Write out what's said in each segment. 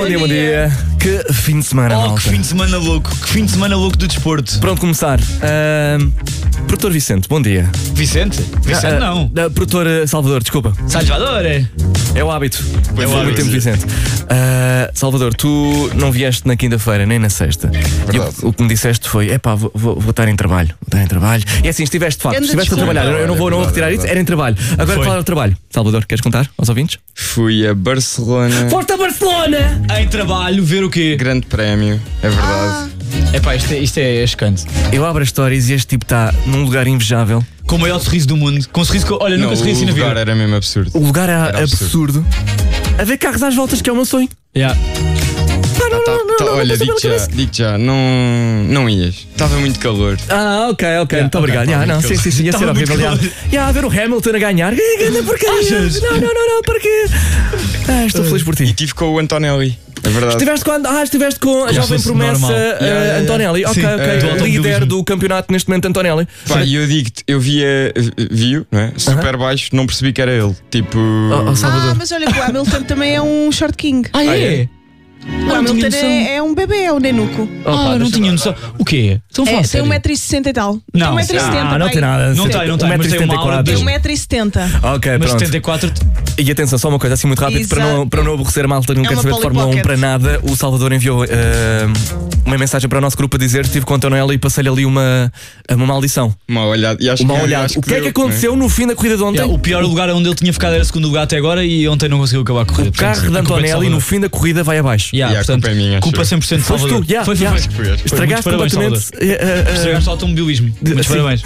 bom dia. Que fim de semana, malta. Que fim de semana louco, que fim de semana louco do desporto. Pronto, começar. Produtor Vicente, bom dia. Vicente? Vicente não. Produtor Salvador, desculpa. Salvador, É o hábito. É o Foi muito hábito. tempo, Vicente. Salvador, tu não vieste na quinta-feira nem na sexta. E o que me disseste foi: vou estar em trabalho. E assim, estiveste de facto, estiveste a trabalhar. Eu não vou retirar isso, era em trabalho. Agora Foi. qual era o trabalho? Salvador, queres contar aos ouvintes? Fui a Barcelona. Forte a Barcelona! em trabalho, ver o quê? Grande prémio, é verdade. Epá, isto é chocante. Eu abro as stories e este tipo está num lugar invejável. Com o maior sorriso do mundo. Com um sorriso que, olha, nunca sorri assim na o lugar vida. era mesmo absurdo. O lugar era Era absurdo. A ver carros às voltas, que é o meu sonho. Yeah. Olha, digo já, não ias. Estava muito calor. Ok, muito obrigado. ok, Não, sim, ia ser Estava muito horrível. calor. A ver o Hamilton a ganhar. Ganha porcaria. Achas? Não, para quê? Estou feliz por E ti. estive com o Antonelli, é verdade. Estiveste com a jovem fosse promessa normal. Antonelli. Sim, Ok. do Líder automobilismo. do campeonato neste momento, Antonelli. Pá, e eu digo-te, eu vi-o, não é? Super baixo, não percebi que era ele. Tipo. Salvador. Mas olha que o Hamilton também é um short king. É? O Hamilton é um bebê, é um nenuco. Não tinha noção. O quê? Estão a falar Tem sério? 1,60m e tal. Não. Tem 1,70m. Não tem nada. Não tem, mas tem uma aura de- Tem 1,70m. Ok, Mas pronto. 74. E atenção, só uma coisa assim muito rápido Exato. para não aborrecer a malta, não É quero uma saber de Fórmula 1 Polly para nada. O Salvador enviou uma mensagem para o nosso grupo a dizer: estive com a Antonelli e passei-lhe ali uma maldição. Uma olhada. E acho Uma que, olhada. acho O que é que deu, aconteceu no fim da corrida de ontem? O pior lugar onde ele tinha ficado era segundo lugar até agora e ontem não conseguiu acabar a corrida. O carro de Portanto, a culpa é de Antonelli no Salvador. fim da corrida vai abaixo. E a Portanto, culpa é minha, culpa acho eu. 100% de Foste Salvador. tu, Foi. Estragaste Muitos parabéns, completamente. Estragaste o automobilismo. Muitos sim. parabéns.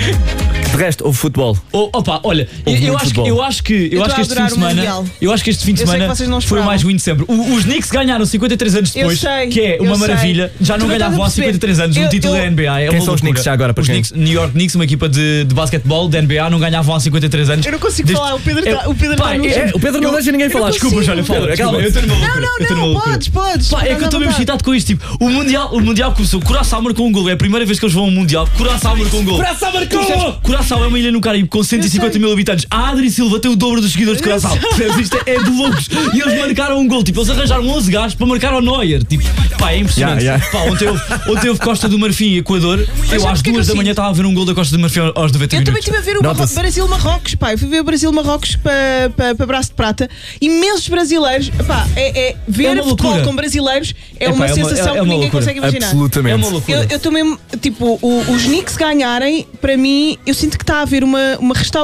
De resto, houve futebol. Opa, olha, Houve eu muito acho futebol. que Eu estou a este fim adorar de o semana. Mundial. Eu acho que este fim de Eu sei semana que vocês não foi o mais esperavam. win de sempre. Os Knicks ganharam 53 anos depois, sei, que é uma eu sei. maravilha. Já não Tu não ganhavam há estás a perceber. 53 anos um título da NBA. É Quem uma são os loucura. Knicks já agora, para Os quem? Knicks, New York Knicks, uma equipa de basquetebol da NBA, não ganhavam há 53 anos. Eu não consigo falar, o Pedro está Pá, no O Pedro não deixa ninguém falar. Desculpa, consigo. Jolha, fala. Pedro, Calma, eu estou numa loucura. eu estou numa Não, loucura. podes. Pá, é que eu estou mesmo excitado com isto. Tipo, o Mundial começou. Curaçao marcou um gol. É a primeira vez que eles vão a um Mundial. Curaçao marcou um gol. Curaçao marcou! Tu percebes? Curaçao é uma ilha no Caribe com 150 mil habitantes. A Adri Silva tem o dobro dos seguidores de Curaçao. Percebes? Isto é de loucos. E eles marcaram um gol. Tipo, eles arranjaram 11 gajos para marcar ao Neuer. Tipo, pá, é impressionante. Pá, ontem houve Costa do Marfim e Equador. Eu sabes às o que é que 2 da eu manhã sinto? estava a ver um gol da Costa do Marfim aos 90 Eu também minutos. estive a ver o Nota-se. Brasil-Marrocos, pá. Eu fui ver o Brasil-Marrocos para Braço de Prata. Imensos brasileiros. Pá, ver É uma futebol loucura. com brasileiros é Epá, uma é uma- sensação é que uma ninguém loucura. consegue imaginar. Absolutamente. É uma loucura. Eu estou mesmo, tipo, os Knicks ganharem, para mim, eu sinto que está a haver uma restauração.